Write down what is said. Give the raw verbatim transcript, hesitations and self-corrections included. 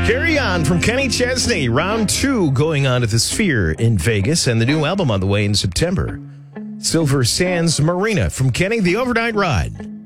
Carry On from Kenny Chesney. Round two going on at the Sphere in Vegas, and the new album on the way in September. Silver Sands Marina from Kenny, The Overnight Ride.